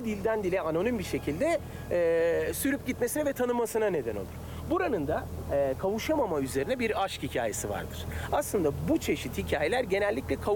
dilden dile anonim bir şekilde sürüp gitmesine ve tanınmasına neden olur. Buranın da kavuşamama üzerine bir aşk hikayesi vardır. Aslında bu çeşit hikayeler genellikle